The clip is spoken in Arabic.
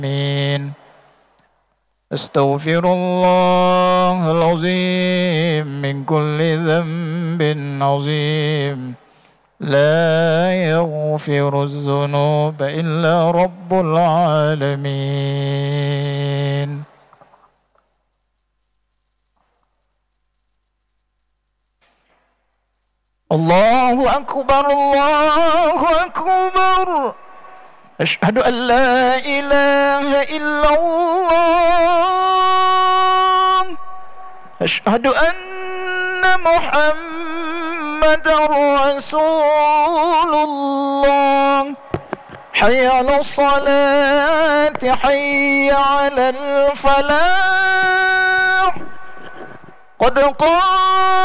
آمين. أستغفر الله العظيم من كل ذنب عظيم، لا يغفر الذنوب إلا رب العالمين. الله أكبر الله أكبر، أشهد أن لا إله إلا الله، أشهد أن محمدا رسول الله. حي على الصلاة، حي على الفلاح، قد قام